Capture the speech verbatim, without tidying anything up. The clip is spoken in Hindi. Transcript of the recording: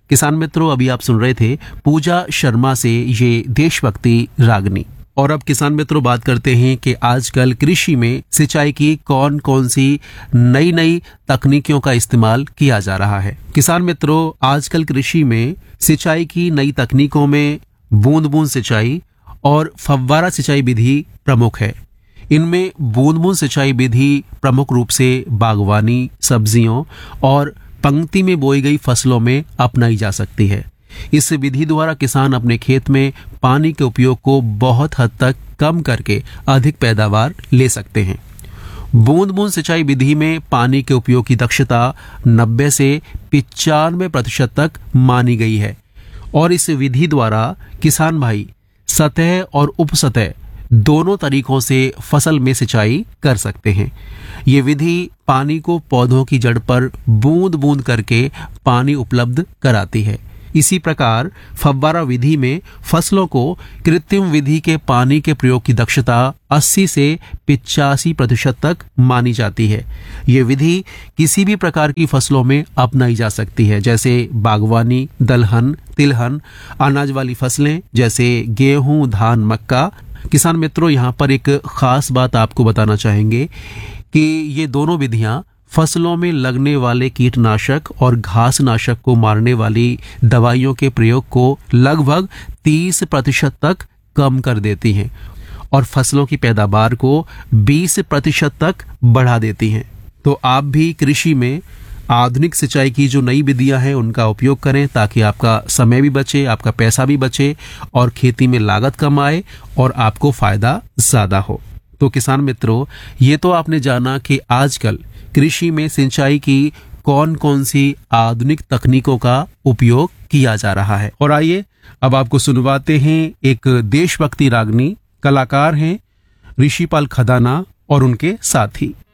किसान मित्रों, अभी आप सुन रहे थे पूजा शर्मा से ये देशभक्ति रागनी। और अब किसान मित्रों बात करते हैं कि आजकल कृषि में सिंचाई की कौन कौन सी नई नई तकनीकियों का इस्तेमाल किया जा रहा है। किसान मित्रों, आजकल कृषि में सिंचाई की नई तकनीकों में बूंद बूंद सिंचाई और फव्वारा सिंचाई विधि प्रमुख है। इनमें बूंद बूंद सिंचाई विधि प्रमुख रूप से बागवानी, सब्जियों और पंक्ति में बोई गई फसलों में अपनाई जा सकती है। इस विधि द्वारा किसान अपने खेत में पानी के उपयोग को बहुत हद तक कम करके अधिक पैदावार ले सकते हैं। बूंद बूंद सिंचाई विधि में पानी के उपयोग की दक्षता नब्बे से पिचानवे प्रतिशत तक मानी गई है और इस विधि द्वारा किसान भाई सतह और उपसतह दोनों तरीकों से फसल में सिंचाई कर सकते हैं। ये विधि पानी को पौधों की जड़ पर बूंद बूंद करके पानी उपलब्ध कराती है। इसी प्रकार फव्वारा विधि में फसलों को कृत्रिम विधि के पानी के प्रयोग की दक्षता अस्सी से पिचासी प्रतिशत तक मानी जाती है। ये विधि किसी भी प्रकार की फसलों में अपनाई जा सकती है, जैसे बागवानी, दलहन, तिलहन, अनाज वाली फसलें जैसे गेहूं, धान, मक्का। किसान मित्रों, यहाँ पर एक खास बात आपको बताना चाहेंगे कि ये दोनों विधियां फसलों में लगने वाले कीटनाशक और घासनाशक को मारने वाली दवाइयों के प्रयोग को लगभग तीस प्रतिशत तक कम कर देती हैं और फसलों की पैदावार को बीस प्रतिशत तक बढ़ा देती हैं। तो आप भी कृषि में आधुनिक सिंचाई की जो नई विधियां हैं उनका उपयोग करें ताकि आपका समय भी बचे, आपका पैसा भी बचे और खेती में लागत कम आए और आपको फायदा ज्यादा हो। तो किसान मित्रों, ये तो आपने जाना कि आजकल कृषि में सिंचाई की कौन कौन सी आधुनिक तकनीकों का उपयोग किया जा रहा है। और आइए अब आपको सुनवाते हैं एक देशभक्ति रागनी। कलाकार हैं ऋषिपाल खदाना और उनके साथी।